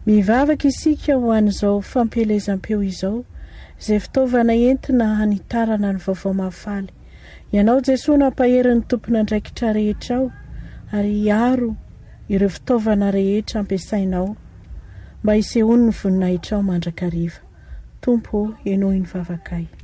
Mivavaka isika ho an'izao fampelezam-peo izao, izay fitaovana entina hanitarana ny vaovao mahafaly. Ianao Jesosy nampaherin'ny tompona andraikitra rehetra ao, ary hiaro ireo fitaovana rehetra ampiasainao mba hisehoany ny voninahitra ao mandrakariva. Tompo, enoy ny vavakay.